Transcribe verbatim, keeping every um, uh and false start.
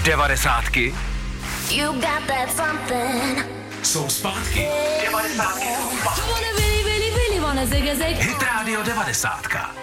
Devadesátky You got that something. jsou zpátky. Devadesátky jsou zpátky. Really, really, really wanna zig a zig. Hit Radio devadesátka.